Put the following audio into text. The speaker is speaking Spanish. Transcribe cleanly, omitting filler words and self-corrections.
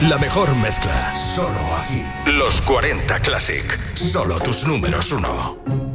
La mejor mezcla, solo aquí. Los 40 Classic, solo tus números uno.